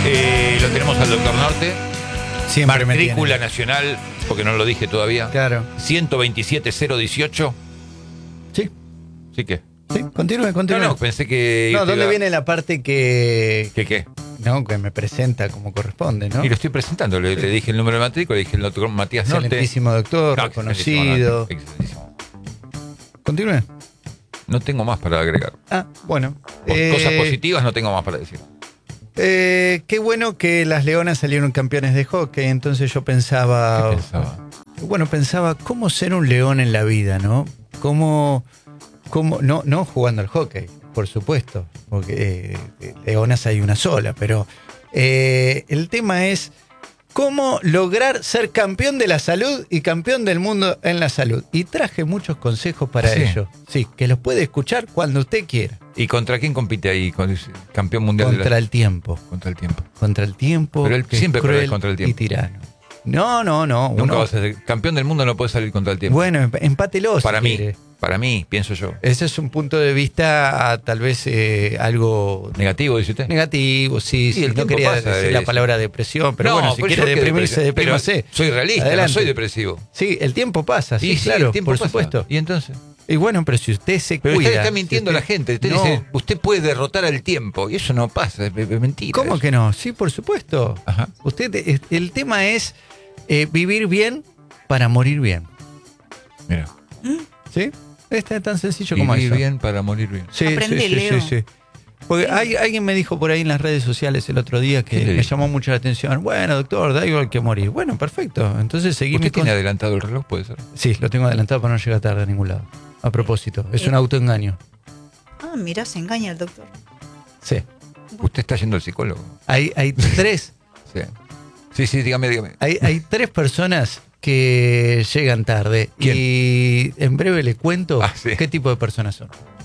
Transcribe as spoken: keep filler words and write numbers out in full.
Eh, lo tenemos al doctor Norte. Siempre me Matrícula tiene. nacional, porque no lo dije todavía. Claro. ciento veintisiete cero dieciocho. Sí, ¿Sí que? sí, continúe, No, continúe. no, pensé que... No, usted ¿dónde iba- viene la parte que, ¿Qué qué? no, que me presenta como corresponde, ¿no? Y lo estoy presentando. Le, le dije el número de matrícula, le dije el doctor Matías Norte. Excelentísimo doctor, No, reconocido. excelentísimo, excelentísimo. Continúe. No tengo más para agregar. Ah, bueno. Por Eh, cosas positivas no tengo más para decir. eh, qué bueno que las Leonas salieron campeones de hockey, entonces yo pensaba... ¿Qué pensaba? Bueno, pensaba, ¿cómo ser un león en la vida, no? ¿Cómo, cómo no, no jugando al hockey, por supuesto, porque eh, leonas hay una sola, pero eh, el tema es cómo lograr ser campeón de la salud y campeón del mundo en la salud. Y traje muchos consejos para ¿Sí? ello. Sí, que los puede escuchar cuando usted quiera. ¿Y contra quién compite ahí? Con el campeón mundial de Contra la... el tiempo. Contra el tiempo. Contra el tiempo. Pero él que es siempre cruel pierde contra el tiempo. y tirano. No, no, no. Nunca uno- vas a ser campeón del mundo, no puedes salir contra el tiempo. Bueno, emp- empátelo si para mí, quiere. para mí, pienso yo. Ese es un punto de vista ah, tal vez eh, algo Negativo, dice usted. negativo, sí, Sí, sí. el No tiempo quería pasa, decir es- la palabra depresión, pero No, bueno, si pero quiere yo qué deprimirse, depresión. deprímase. Pero soy realista, Adelante. no soy depresivo. Sí, el tiempo pasa, sí, Y sí, claro, el tiempo por pasa. supuesto. Y entonces. Y bueno, pero si usted se Pero cuida... usted está mintiendo si a usted- la gente. Usted No. dice, usted puede derrotar al tiempo. Y eso no pasa, es, es mentira. ¿Cómo eso. que no? Sí, por supuesto. Ajá. Usted, eh, el tema es eh, vivir bien para morir bien. Mira. ¿Sí? Este es tan sencillo como Vivir eso. bien para morir bien. Sí, Aprende, sí, sí, Leo. sí, sí. Porque hay, alguien me dijo por ahí en las redes sociales el otro día que ¿Qué le me dijo? llamó mucho la atención. Bueno, doctor, da igual que morir. Bueno, perfecto. Entonces seguimos. ¿Usted tiene adelantado el reloj? Puede ser. Sí, lo tengo adelantado para no llegar tarde a ningún lado. A propósito, es un autoengaño. Ah, mirá, se engaña el doctor. Sí. ¿Usted está yendo al psicólogo? Hay, hay tres, Sí. Sí, sí, dígame, dígame. hay, hay tres personas que llegan tarde. ¿Quién? Y en breve le cuento Ah, sí. qué tipo de personas son.